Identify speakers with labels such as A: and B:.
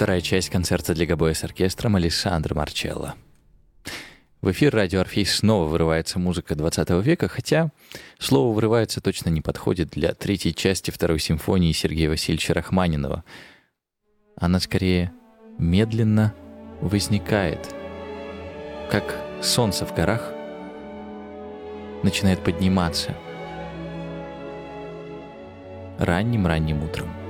A: вторая часть концерта для гобоя с оркестром Алессандро Марчелло. В эфир радио «Орфей» снова вырывается музыка 20 века, хотя слово «вырывается» точно не подходит для третьей части второй симфонии Сергея Васильевича Рахманинова. Она скорее медленно возникает, как солнце в горах начинает подниматься ранним-ранним утром.